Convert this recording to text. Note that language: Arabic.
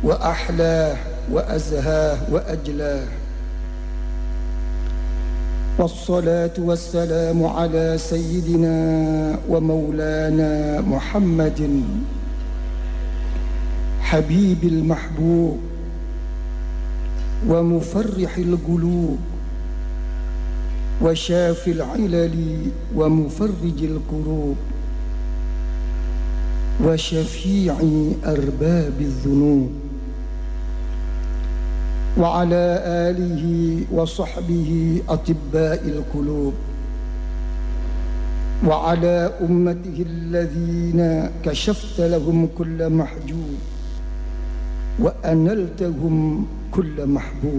وأحلاه وأزهاه وأجلاه. والصلاة والسلام على سيدنا ومولانا محمد حبيب المحبوب ومفرح القلوب وشافي العلل ومفرج الكروب وشفيع أرباب الذنوب، وعلى آله وصحبه أطباء القلوب، وعلى أمته الذين كشفت لهم كل محجوب وأنلتهم كل محبوب.